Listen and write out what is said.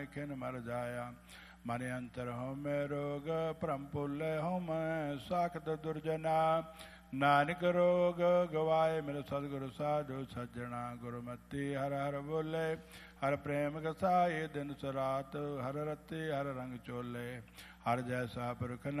खिन मर जाया। मन अंतर हो मैं रोग परम पुल्य हो मैं साखत दुर्जना। नानक रोग गवाए मेरे सदगुरु साधु सज्जना। गुरुमति हर हर बोले हर प्रेम कसाए दिन सरात। हर रति हर रंग चोले हर जैसा पुरख